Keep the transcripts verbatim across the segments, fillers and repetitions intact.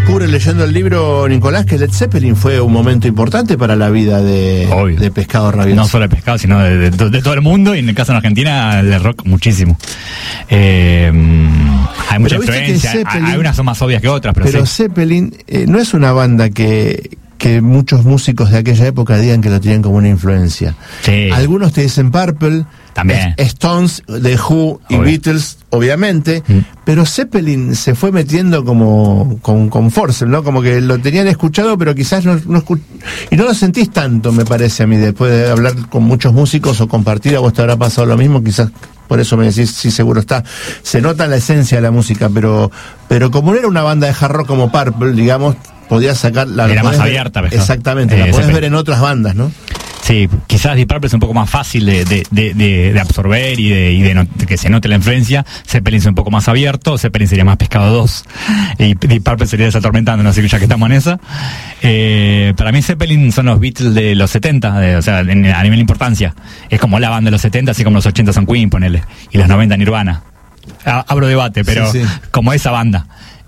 descubre leyendo el libro, Nicolás, que Led Zeppelin fue un momento importante para la vida de, de Pescado Rabioso. No solo de Pescado, sino de, de, de todo el mundo, y en el caso de Argentina, de rock muchísimo. Eh, hay mucha influencia, Zeppelin, hay unas son más obvias que otras, pero, pero sí. Zeppelin eh, no es una banda que... que muchos músicos de aquella época digan que lo tenían como una influencia. Sí. Algunos te dicen Purple, también Stones, The Who y Obvio. Beatles, obviamente, mm. pero Zeppelin se fue metiendo como con, con fuerza, ¿no? Como que lo tenían escuchado, pero quizás no, no escuch... y no lo sentís tanto, me parece a mí, después de hablar con muchos músicos o compartir, a vos te habrá pasado lo mismo, quizás por eso me decís, sí, seguro está. Se nota la esencia de la música, pero pero como no era una banda de hard rock como Purple, digamos, podías sacar la... Era más abierta, ver, exactamente, eh, la podés Zeppelin. ver en otras bandas, ¿no? Sí, quizás Deep Purple es un poco más fácil de, de, de, de, de absorber y, de, y de, no, de que se note la influencia. Zeppelin es un poco más abierto, Zeppelin sería más Pescado dos y Deep Purple sería Desatormentando, no sé, ya que estamos en esa. Eh, para mí Zeppelin son los Beatles de los setenta, de, o sea, en, a nivel de importancia. Es como la banda de los setenta, así como los ochenta son Queen, ponele, y los noventa Nirvana. A, abro debate, pero sí, sí. Como esa banda.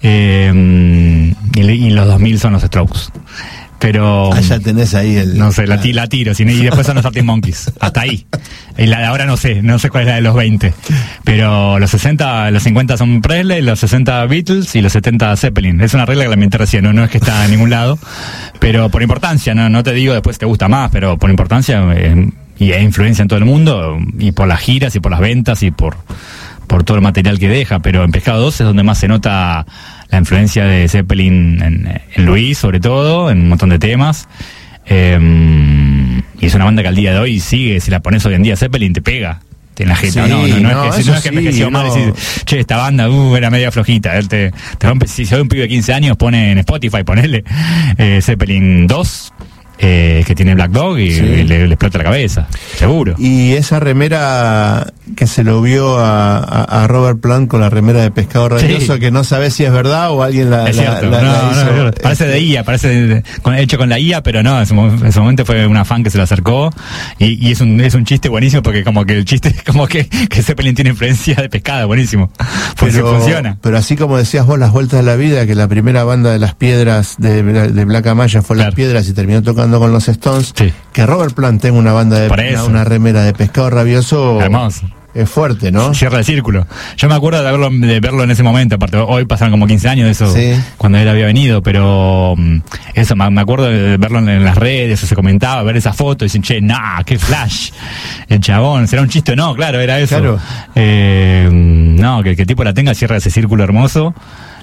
Eh, y, y los dos mil son los Strokes. Pero... Ah, ya tenés ahí el... No sé, la, la tiro. Y después son los Arctic Monkeys. Hasta ahí. Y la de ahora no sé. No sé cuál es la de los veinte. Pero los sesenta, los cincuenta son Presley, los sesenta Beatles y los setenta Zeppelin. Es una regla que la inventé recién. No, no es que está en ningún lado. Pero por importancia, no, no te digo después te gusta más, pero por importancia eh, y hay influencia en todo el mundo. Y por las giras y por las ventas y por, por todo el material que deja. Pero en Pescado dos es donde más se nota la influencia de Zeppelin en, en Luis, sobre todo, en un montón de temas. Eh, y es una banda que al día de hoy sigue, si la pones hoy en día, Zeppelin te pega. En la jeta, sí, no, no, no, no, es que, no es que envejeció sí, mal no. Decir, che, esta banda uh, era media flojita. Él te, te rompe, si se ve un pibe de quince años, pone en Spotify, ponele eh, Zeppelin dos. Eh, que tiene Black Dog y, sí. y le, le explota la cabeza, seguro. Y esa remera que se lo vio a, a, a Robert Plant con la remera de Pescado Rabioso, sí. que no sabes si es verdad o alguien la, es la, la, la, no, la hizo. No, no, parece de I A, parece de, de, con, hecho con la I A, pero no, en ese, en ese momento fue una fan que se le acercó y, y es un es un chiste buenísimo porque como que el chiste es como que, que Zeppelin tiene influencia de Pescado, buenísimo. Pues pero, funciona. Pero así como decías vos, Las Vueltas de la Vida, que la primera banda de Las Piedras de, de Black Amaya fue claro. Las Piedras y terminó tocando con los Stones. Sí. Que Robert Plant tenga una banda de una, una remera de Pescado Rabioso. Hermoso. Es fuerte, ¿no? Cierra el círculo. Yo me acuerdo de verlo, de verlo en ese momento, aparte hoy pasaron como quince años de eso, sí. cuando él había venido, pero eso, me acuerdo de verlo en, en las redes, se comentaba, ver esa foto y dicen, che, nah, qué flash, el chabón, ¿será un chiste o no? Claro, era eso. Claro. Eh, no, que, que el tipo la tenga, cierra ese círculo hermoso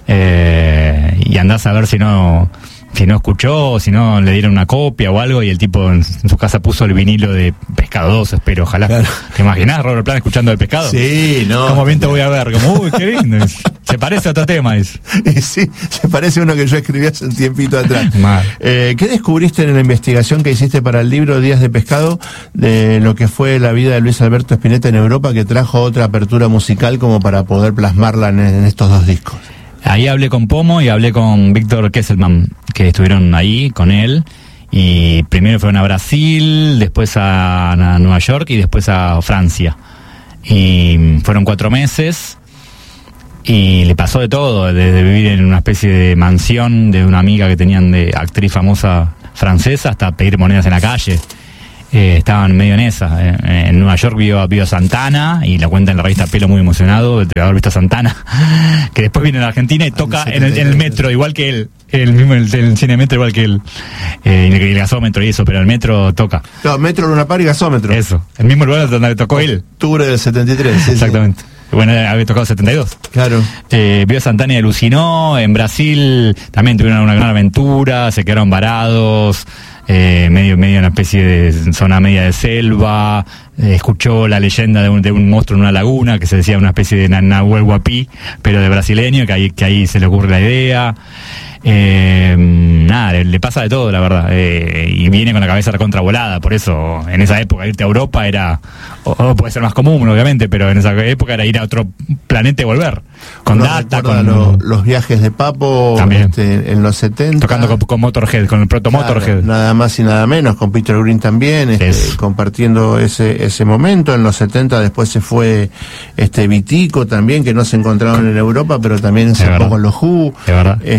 eh, y andás a ver si no... si no escuchó, si no le dieron una copia o algo y el tipo en, en su casa puso el vinilo de Pescado dos, espero, ojalá. Claro. ¿Te imaginás Robert Plant escuchando el Pescado? Sí, no. Como bien te voy a ver, como, uy, qué lindo. Se parece a otro tema. Es. Y sí, se parece a uno que yo escribí hace un tiempito atrás. Eh, ¿Qué descubriste en la investigación que hiciste para el libro Días de Pescado de lo que fue la vida de Luis Alberto Spinetta en Europa, que trajo otra apertura musical como para poder plasmarla en, en estos dos discos? Ahí hablé con Pomo y hablé con Víctor Kesselman, que estuvieron ahí con él, y primero fueron a Brasil, después a, a Nueva York y después a Francia. Y fueron cuatro meses y le pasó de todo, desde vivir en una especie de mansión de una amiga que tenían de actriz famosa francesa hasta pedir monedas en la calle. Eh, estaban medio en esa. Eh, en Nueva York vio, vio a Santana y la cuenta en la revista Pelo muy emocionado de haber visto a Santana, que después viene a la Argentina y toca en el, en el metro igual que él, el mismo el, el cine metro igual que él, eh, y el gasómetro y eso, pero el metro toca. No, metro, Luna Par y gasómetro. Eso, el mismo lugar donde tocó él. Octubre del setenta y tres. Sí, exactamente. Sí. Bueno, había tocado setenta y dos. Claro. Eh, vio a Santana y alucinó. En Brasil también tuvieron una gran aventura, se quedaron varados. Eh, medio medio una especie de zona media de selva, eh, escuchó la leyenda de un, de un monstruo en una laguna que se decía una especie de Nahuel Huapi, pero de brasileño, que ahí, que ahí se le ocurre la idea. Eh, nada, le, le pasa de todo, la verdad, eh, y viene con la cabeza recontravolada. Por eso en esa época irte a Europa era, o, o puede ser más común obviamente, pero en esa época era ir a otro planeta y volver con no data, con lo, los viajes de Papo este, en los setenta, tocando con, con Motorhead, con el proto Motorhead, claro, nada más y nada menos, con Peter Green también, este, compartiendo ese ese momento. En los setenta después se fue este Vitico también, que no se encontraron en Europa, pero también se fue con los Who, este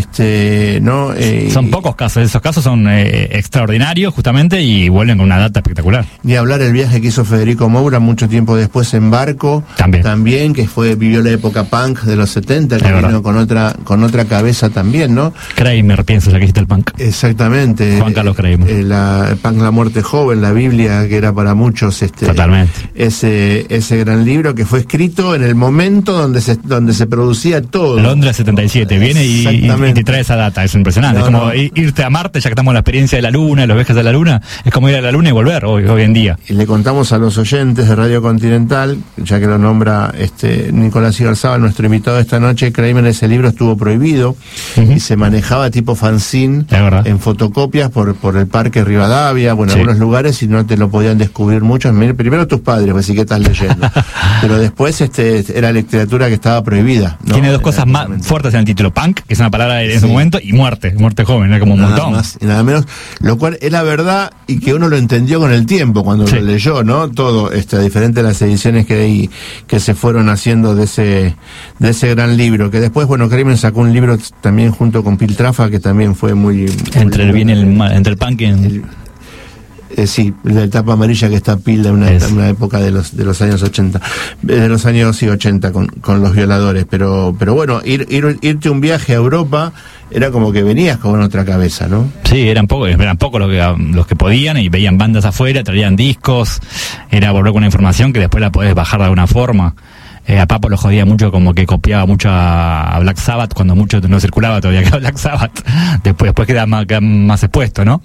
eh, ¿no? Eh, son pocos casos, esos casos son eh, extraordinarios justamente y vuelven con una data espectacular. Ni hablar el viaje que hizo Federico Moura mucho tiempo después en barco, también, también que fue vivió la época punk de los setenta, que vino con otra con otra cabeza también, ¿no? Kramer, pienso, ya que hiciste el punk. Exactamente. Juan Carlos Kramer. Eh, la, el punk La Muerte Joven, la Biblia, que era para muchos este totalmente ese ese gran libro que fue escrito en el momento donde se donde se producía todo. Londres setenta y siete, viene y, y, y te trae esa data, es impresionante. No, es como no. irte a Marte, ya que estamos en la experiencia de la Luna, los viajes de la Luna, es como ir a la Luna y volver hoy, hoy en día. Y le contamos a los oyentes de Radio Continental, ya que lo nombra este Nicolás Igarzábal, nuestro invitado de esta noche, Kramer, ese libro estuvo prohibido uh-huh. y se manejaba tipo fanzine en fotocopias por por el Parque Rivadavia, bueno, en sí. algunos lugares, y no te lo podían descubrir muchos. Primero tus padres, pues sí que estás leyendo. Pero después este era literatura que estaba prohibida, ¿no? Tiene dos cosas más fuertes en el título: punk, que es una palabra en ese sí. momento, y muerte, muerte joven, era como un nada montón. Más y nada menos, lo cual era verdad y que uno lo entendió con el tiempo cuando sí. lo leyó, ¿no? Todo, este, diferente a las ediciones que hay, que se fueron haciendo de ese, de ese gran libro, que después, bueno, Kramer sacó un libro también junto con Piltrafa, que también fue muy... muy entre el bien y el mal, entre el punk y el... el Eh, sí, la etapa amarilla que está Pilda, una, una época de los de los años ochenta, de los años sí, ochenta con, con los violadores, pero pero bueno, ir, ir irte un viaje a Europa era como que venías con otra cabeza, ¿no? Sí, eran pocos, eran pocos los que, los que podían y veían bandas afuera, traían discos, era volver con una información que después la podés bajar de alguna forma. Eh, a Papo lo jodía mucho, como que copiaba mucho a, a Black Sabbath, cuando mucho no circulaba todavía que Black Sabbath, después, después queda más, queda más expuesto, ¿no?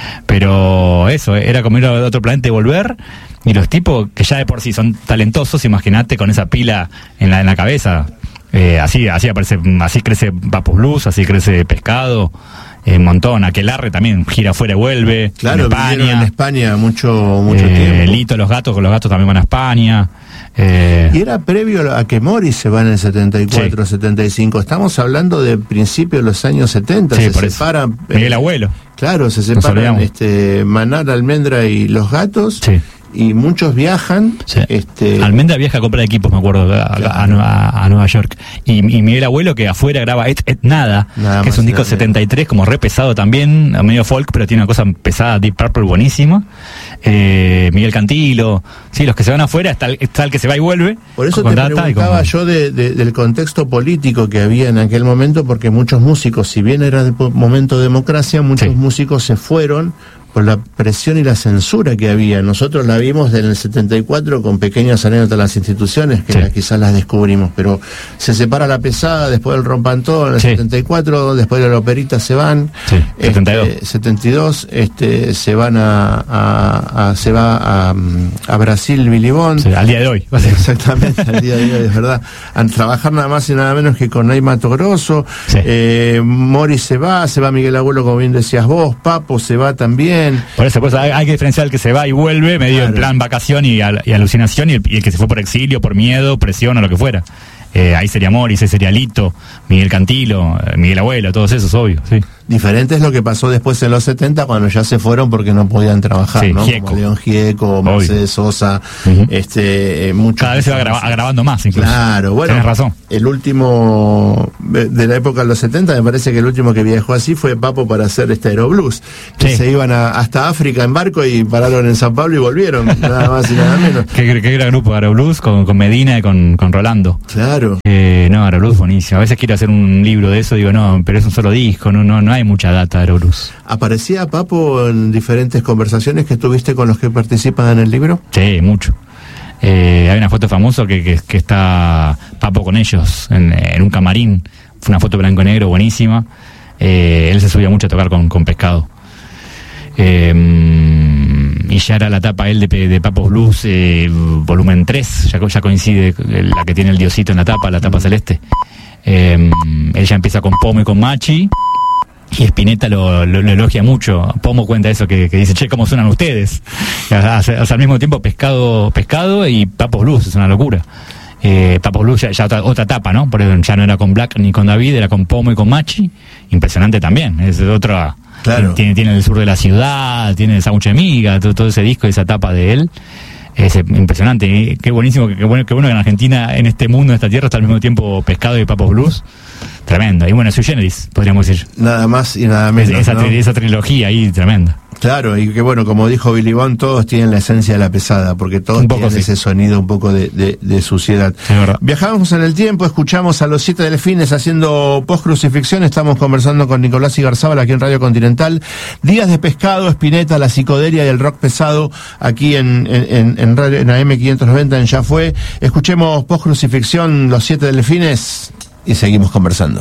Pero eso, era como ir a otro planeta y volver, y los tipos que ya de por sí son talentosos, imagínate con esa pila en la, en la cabeza, eh, así, así aparece, así crece Papo Blues, así crece Pescado, un eh, montón. Aquelarre también gira afuera y vuelve. Claro, en España, en España mucho, mucho eh, tiempo. Lito, los gatos, con los gatos también van a España. Eh, y era previo a que Morris se va en el setenta y cuatro, sí. setenta y cinco. Estamos hablando de principios de los años setenta. Sí, se por separan. Eso. Miguel Abuelo. Claro, se separan este, Manar, Almendra y los gatos. Sí. Y muchos viajan. Sí. Este... Almendra viaja a comprar equipos, me acuerdo, a, claro. a, a, a Nueva York. Y, y Miguel Abuelo, que afuera graba Et, Et Nada, nada que es un disco setenta y tres, como re pesado también, medio folk, pero tiene una cosa pesada, Deep Purple, buenísima. Eh, Miguel Cantilo, sí, los que se van afuera, está el, está el que se va y vuelve. Por eso te preguntaba yo de, de, del contexto político que había en aquel momento, porque muchos músicos, si bien era el momento de democracia, muchos sí. músicos se fueron por la presión y la censura que había. Nosotros la vimos en el setenta y cuatro con pequeñas anécdotas de las instituciones, que sí. las, quizás las descubrimos, pero se separa La Pesada, después del Rompan Todo en el sí. setenta y cuatro, después de la Operita se van, sí. setenta y dos, este, setenta y dos este, se van a, a, a se va a, a Brasil Billy Bond. Sí, al día de hoy. Exactamente, al día de hoy, es verdad. A trabajar nada más y nada menos que con Ney Mato Grosso. Sí. Eh, Morris se va, se va Miguel Abuelo, como bien decías vos, Papo se va también. Por eso, pues hay, hay que diferenciar el que se va y vuelve, medio claro. en plan vacación y, al, y alucinación, y el, y el que se fue por exilio, por miedo, presión o lo que fuera. Eh, ahí sería Morris, ese sería Lito, Miguel Cantilo, eh, Miguel Abuelo, todos esos, obvio, sí. Diferente es lo que pasó después en los setenta, cuando ya se fueron porque no podían trabajar, sí, ¿no? Gieco. Como León Gieco, Mercedes Sosa, uh-huh. este, eh, mucho. Cada vez se va agrava, agravando más, incluso. Claro, bueno. Tienes razón. El último, de la época de los setenta, me parece que el último que viajó así fue Papo para hacer este Aeroblues, que sí. se iban a, hasta África en barco y pararon en San Pablo y volvieron, nada más y nada menos. Qué, qué gran grupo, Aeroblues, con, con Medina y con, con Rolando. Claro. Eh, no, Aeroblues buenísimo. A veces quiero hacer un libro de eso, digo, no, pero es un solo disco, no, no, no hay mucha data de Aeroblues. ¿Aparecía Papo en diferentes conversaciones que tuviste con los que participan en el libro? Sí, mucho. Eh, hay una foto famosa que, que, que está Papo con ellos en, en un camarín. Fue una foto blanco y negro buenísima. Eh, él se subía mucho a tocar con, con Pescado. Eh, y ya era la tapa él de, de Papo Blues, eh, volumen tres, ya, ya coincide la que tiene el diosito en la tapa, la tapa celeste. Eh, él ya empieza con Pomo y con Machi. Y Spinetta lo, lo, lo elogia mucho. Pomo cuenta eso, que, que dice, che, ¿cómo suenan ustedes? O sea, o sea, al mismo tiempo Pescado Pescado y Papo Blues, es una locura. Eh, Papo Blues ya, ya otra, otra etapa, ¿no? Porque ya no era con Black ni con David, era con Pomo y con Machi. Impresionante también, es otra... Claro. Tiene, tiene el sur de la ciudad, tiene Sándwich de Miga, todo, todo ese disco, esa etapa de él. Es eh, impresionante. ¿eh? Qué buenísimo, qué bueno, qué bueno que en Argentina, en este mundo, en esta tierra, está al mismo tiempo Pescado y Papos Blues. Tremendo. Y bueno, Sui Generis, podríamos decir. Nada más y nada menos. Es, esa, ¿no? esa trilogía ahí, tremenda. Claro, y que bueno, como dijo Billy Bond, todos tienen la esencia de la pesada, porque todos Un poco, tienen sí. ese sonido un poco de, de, de suciedad. Es verdad. Viajamos en el tiempo, escuchamos a los Siete Delfines haciendo post-crucifixión, estamos conversando con Nicolás Igarzábal aquí en Radio Continental. Días de Pescado, Spinetta, la psicodelia y el rock pesado aquí en, en, en, radio, en A M quinientos noventa en Ya Fue. Escuchemos post-crucifixión, los Siete Delfines, y seguimos conversando.